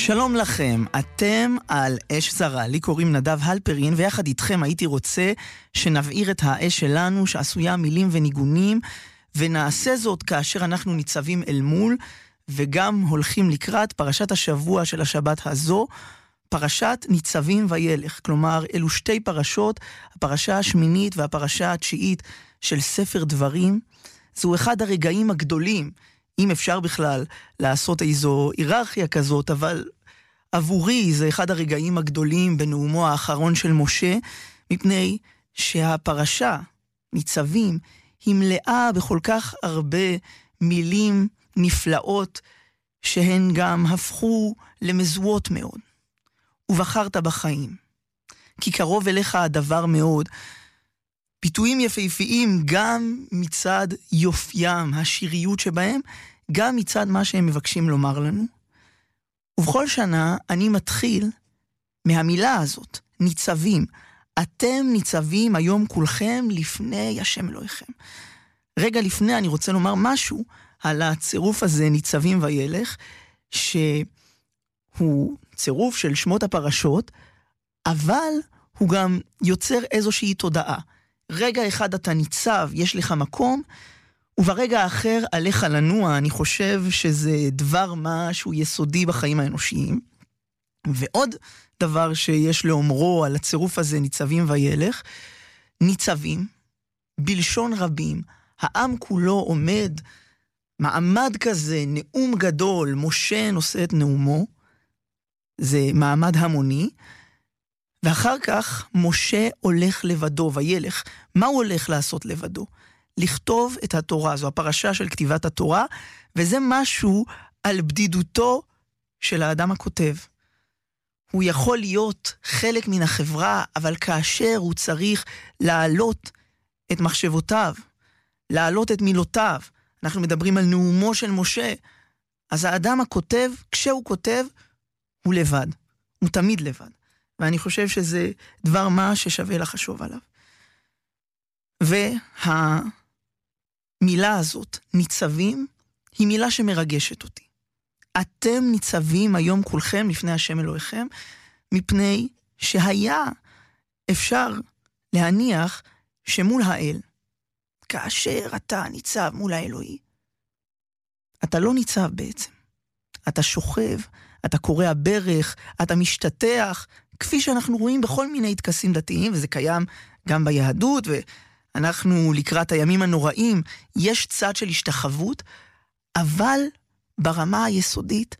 שלום לכם, אתם על אש זרה, לי קוראים נדב הלפרין, ויחד איתכם הייתי רוצה שנבעיר את האש שלנו, שעשויה מילים וניגונים, ונעשה זאת כאשר אנחנו ניצבים אל מול, וגם הולכים לקראת פרשת השבוע של השבת הזו, פרשת ניצבים וילך. כלומר, אלו שתי פרשות, הפרשה השמינית והפרשה התשיעית של ספר דברים. זהו אחד הרגעים הגדולים, אם אפשר בכלל לעשות איזו היררכיה כזאת, אבל עבורי זה אחד הרגעים הגדולים בנאומו האחרון של משה, מפני שהפרשה, ניצבים, היא מלאה בכל כך הרבה מילים נפלאות, שהן גם הפכו למזוות מאוד. ובחרת בחיים, כי קרוב אליך הדבר מאוד. ביטויים יפהפיים גם מצד יופיים, השיריות שבהם, גם מצד מה שהם מבקשים לומר לנו. ובכל שנה אני מתחיל מהמילה הזאת, ניצבים. אתם ניצבים היום כולכם לפני השם אלוהיכם. רגע לפני אני רוצה לומר משהו על הצירוף הזה, ניצבים וילך, שהוא צירוף של שמות הפרשות, אבל הוא גם יוצר איזושהי תודעה. רגע אחד אתה ניצב, יש לך מקום, וברגע האחר עליך לנוע. אני חושב שזה דבר משהו יסודי בחיים האנושיים. ועוד דבר שיש לאומרו על הצירוף הזה, ניצבים וילך, ניצבים, בלשון רבים, העם כולו עומד, מעמד כזה, נאום גדול, משה נושא את נאומו, זה מעמד המוני, ואחר כך משה הולך לבדו וילך. מה הוא הולך לעשות לבדו? לכתוב את התורה, זו הפרשה של כתיבת התורה, וזה משהו על בדידותו של האדם הכותב. הוא יכול להיות חלק מן החברה, אבל כאשר הוא צריך להעלות את מחשבותיו, להעלות את מילותיו, אנחנו מדברים על נאומו של משה, אז האדם הכותב, כשהוא כותב, הוא לבד. הוא תמיד לבד. ואני חושב שזה דבר מה ששווה לחשוב עליו. והמילה הזאת, ניצבים, היא מילה שמרגשת אותי. אתם ניצבים היום כולכם לפני השם אלוהיכם, מפני שהיה אפשר להניח שמול האל, כאשר אתה ניצב מול האלוהי, אתה לא ניצב בעצם. אתה שוכב, אתה קורא ברך, אתה משתתח, כפי שאנחנו רואים בכל מיני טקסים דתיים, וזה קיים גם ביהדות, ואנחנו לקראת הימים הנוראים, יש צד של השתחוות, אבל ברמה היסודית,